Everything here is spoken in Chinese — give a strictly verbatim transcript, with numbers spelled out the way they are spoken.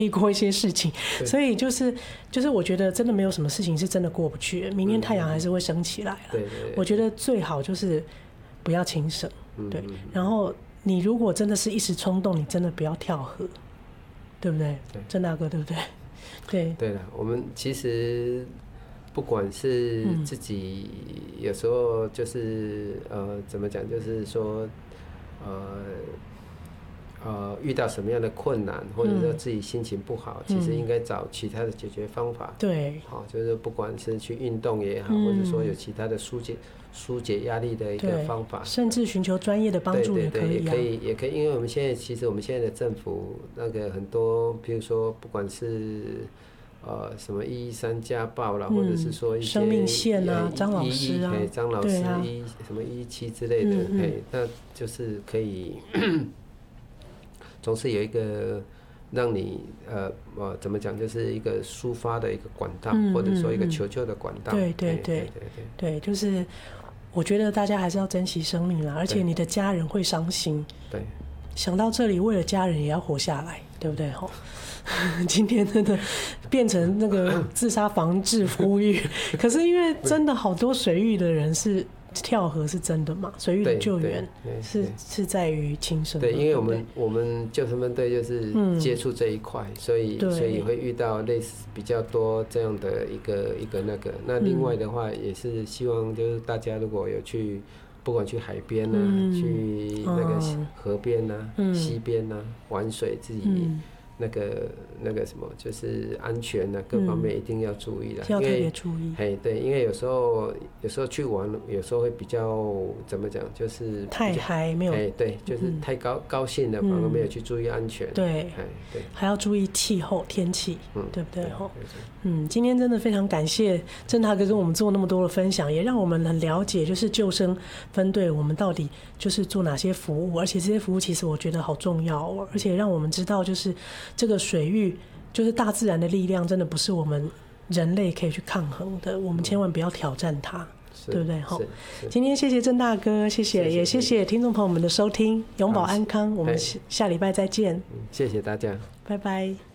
历过一些事情，所以就是就是我觉得真的没有什么事情是真的过不去的，明天太阳还是会升起来了。对对对，我觉得最好就是不要轻生，对。然后你如果真的是一时冲动，你真的不要跳河，对不对？郑大哥，对不对？对对了，我们其实不管是自己，有时候就是呃，怎么讲，就是说呃。呃，遇到什么样的困难，或者说自己心情不好，嗯、其实应该找其他的解决方法。 对， 好、哦，就是不管是去运动也好，嗯、或者说有其他的疏解疏解压力的一个方法， 甚至寻求专业的帮助也可以、啊。 对对对，也可以，也可以，因为我们现在其实我们现在的政府那个很多，比如说不管是呃什么一一三家暴啦，嗯、或者是说一些生命线啊，张老师啊， 张老师啊、 一什么一一七之类的，哎、嗯嗯，那就是可以。总是有一个让你呃呃怎么讲，就是一个抒发的一个管道，嗯、或者说一个求救的管道。 对对对对对，就是我觉得大家还是要珍惜生命啦，而且你的家人会伤心。 对， 想到这里，为了家人也要活下来，对不对？吼，今天真的变成那个自杀防治呼吁，可是因为真的好多水域的人是。跳河是真的嘛？水域的救援是是在于轻生。 对，因为我们我们救生分队就是接触这一块，嗯、所以所以会遇到类似比较多这样的一个一个那个。那另外的话，也是希望就是大家如果有去，不管去海边啊，嗯、去那个河边啊、嗯、溪边啊玩水，自己。嗯那个那个什么，就是安全啊，各方面一定要注意的， 要特别注意。 哎，对，因为有时候有时候去玩，有时候会比较怎么讲，就是太嗨没有， 哎，对，就是太高、嗯、高兴了，反而没有去注意安全。 对， 哎，对， 还要注意气候、天气，嗯，对不对？ 吼， 嗯，今天真的非常感谢郑大哥跟我们做那么多的分享，也让我们很了解，就是救生分队我们到底就是做哪些服务，而且这些服务其实我觉得好重要哦，而且让我们知道就是。这个水域就是大自然的力量，真的不是我们人类可以去抗衡的，我们千万不要挑战它，对不对？好，今天谢谢郑大哥，谢谢，谢谢也谢谢听众朋友们的收听，永保安康，我们下礼拜再见。 谢谢大家， 拜拜。